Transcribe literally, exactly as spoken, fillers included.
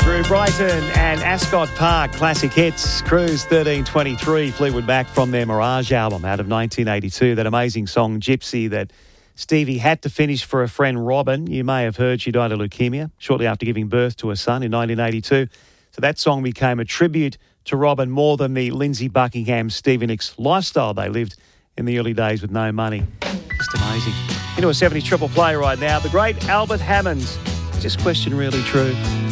Drew Brighton and Ascot Park classic hits. Cruise thirteen twenty-three, Fleetwood Mac from their Mirage album out of nineteen eighty-two. That amazing song Gypsy that Stevie had to finish for a friend Robin. You may have heard she died of leukemia shortly after giving birth to a son in nineteen eighty-two. So that song became a tribute to Robin more than the Lindsay Buckingham, Stevie Nicks lifestyle they lived in the early days with no money. Just amazing. Into a seventies triple play right now. The great Albert Hammond. Is this question really true?